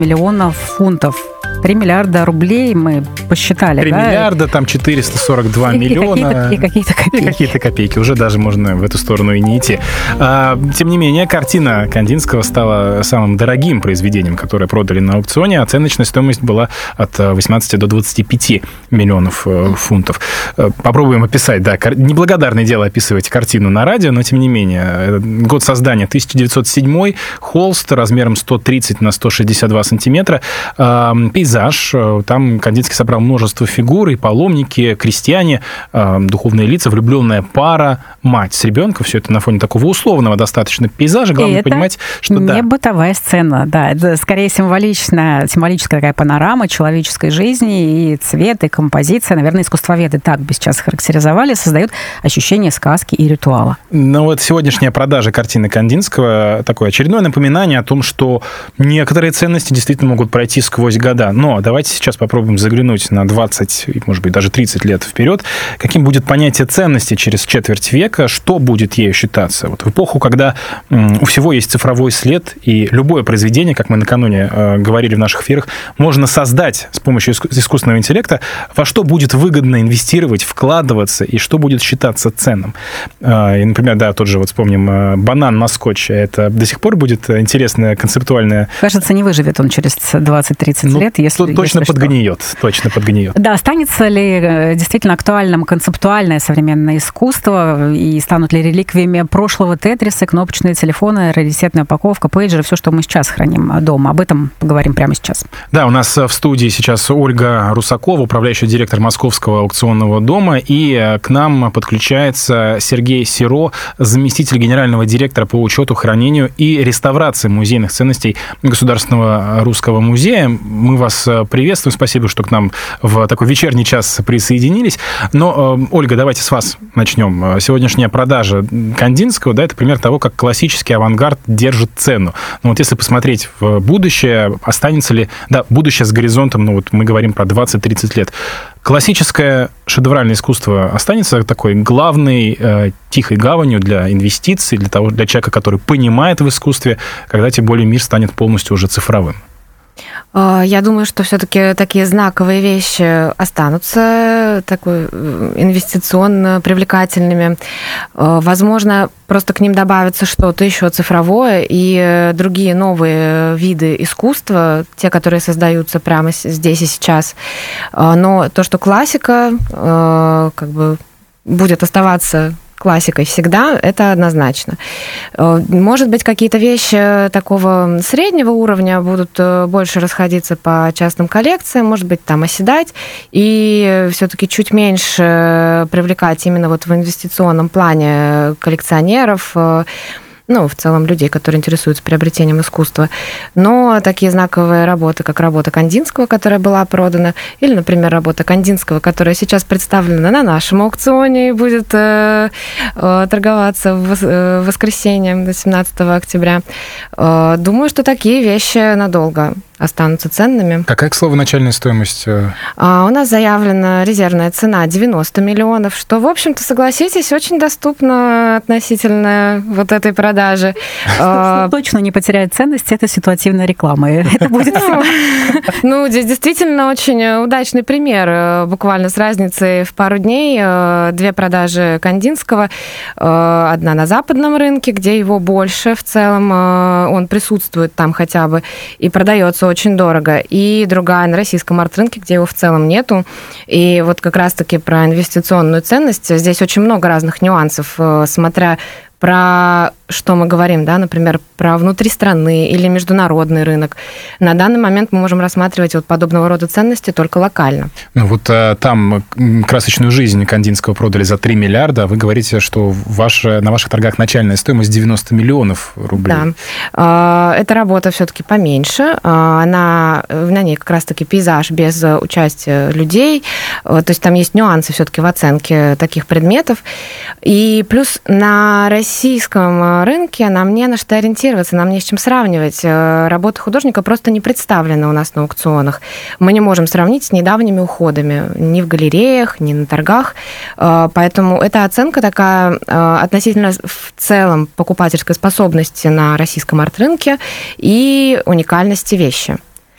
миллионов фунтов. 3 миллиарда рублей мы посчитали, 3 да? миллиарда, там 442 миллиона. И какие-то копейки. И какие-то копейки. Уже даже можно в эту сторону и не идти. Тем не менее, картина Кандинского стала самым дорогим произведением, которое продали на аукционе. Оценочная стоимость была от 18 до 25 миллионов фунтов. Попробуем описать, да. Неблагодарное дело описывать картину на радио, но тем не менее. Год создания 1907, холст размером 130 на 162 сантиметра, пейзаж. Там Кандинский собрал множество фигур, и паломники, крестьяне, духовные лица, влюбленная пара, мать с ребенком. Все это на фоне такого условного достаточно пейзажа. Главное понимать, что не бытовая сцена, да. Это скорее символическая такая панорама человеческой жизни, и цвет, и композиция. Наверное, искусствоведы так бы сейчас характеризовали, создают ощущение сказки и ритуала. Ну вот сегодняшняя продажа картины Кандинского такое очередное напоминание о том, что некоторые ценности действительно могут пройти сквозь года. Но давайте сейчас попробуем заглянуть на 20, может быть, даже 30 лет вперед. Каким будет понятие ценности через четверть века? Что будет ею считаться? Вот в эпоху, когда у всего есть цифровой след, и любое произведение, как мы накануне говорили в наших эфирах, можно создать с помощью искусственного интеллекта, во что будет выгодно инвестировать, вкладываться, и что будет считаться ценным. И, например, да, тот же, вот вспомним, банан на скотче. Это до сих пор будет интересная концептуальная... Кажется, не выживет он через 20-30 лет, если точно подгниет. Да, останется ли действительно актуальным концептуальное современное искусство, и станут ли реликвиями прошлого тетрисы, кнопочные телефоны, раритетная упаковка, пейджеры, все, что мы сейчас храним дома. Об этом поговорим прямо сейчас. Да, у нас в студии сейчас Ольга Русакова, управляющий директор Московского аукционного дома, и к нам подключается Сергей Серо, заместитель генерального директора по учету, хранению и реставрации музейных ценностей Государственного русского музея. Мы вас приветствуем, спасибо, что к нам в такой вечерний час присоединились. Но, Ольга, давайте с вас начнем. Сегодняшняя продажа Кандинского, да, это пример того, как классический авангард держит цену. Но вот если посмотреть в будущее, останется ли... Да, будущее с горизонтом, ну вот мы говорим про 20-30 лет. Классическое шедевральное искусство останется такой главной тихой гаванью для инвестиций, для человека, который понимает в искусстве, когда тем более мир станет полностью уже цифровым. Я думаю, что все-таки такие знаковые вещи останутся такой инвестиционно привлекательными. Возможно, просто к ним добавится что-то еще цифровое и другие новые виды искусства, те, которые создаются прямо здесь и сейчас. Но то, что классика как бы будет оставаться классикой всегда, это однозначно. Может быть, какие-то вещи такого среднего уровня будут больше расходиться по частным коллекциям, может быть, там оседать, и все-таки чуть меньше привлекать именно вот в инвестиционном плане коллекционеров, ну, в целом людей, которые интересуются приобретением искусства. Но такие знаковые работы, как работа Кандинского, которая была продана, или, например, работа Кандинского, которая сейчас представлена на нашем аукционе и будет торговаться в воскресенье, 17 октября. Думаю, что такие вещи надолго останутся ценными. Какая, к слову, начальная стоимость? У нас заявлена резервная цена 90 миллионов, что, в общем-то, согласитесь, очень доступно относительно вот этой продажи. Точно не потеряет ценность, это ситуативная реклама. Это будет всегда. Ну, здесь действительно очень удачный пример. Буквально с разницей в пару дней две продажи Кандинского. Одна на западном рынке, где его больше в целом, он присутствует там хотя бы и продается очень дорого, и другая на российском арт-рынке, где его в целом нету. И вот как раз-таки про инвестиционную ценность здесь очень много разных нюансов, смотря про что мы говорим, да, например, про внутри страны или международный рынок. На данный момент мы можем рассматривать вот подобного рода ценности только локально. Ну вот там красочную жизнь Кандинского продали за 3 миллиарда, а вы говорите, что на ваших торгах начальная стоимость 90 миллионов рублей. Да. Эта работа все-таки поменьше. На ней как раз-таки пейзаж без участия людей. То есть там есть нюансы все-таки в оценке таких предметов. И плюс на российском рынке нам не на что ориентироваться, нам не с чем сравнивать. Работа художника просто не представлена у нас на аукционах. Мы не можем сравнить с недавними уходами ни в галереях, ни на торгах. Поэтому эта оценка такая относительно в целом покупательской способности на российском арт-рынке и уникальности вещи.